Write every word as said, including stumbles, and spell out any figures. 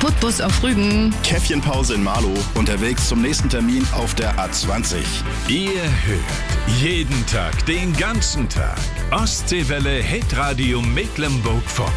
Putbus auf Rügen. Käffchenpause in Marlow. Unterwegs zum nächsten Termin auf der A zwanzig. Ihr hört jeden Tag, den ganzen Tag Ostseewelle Hitradio Mecklenburg-Vorpommern.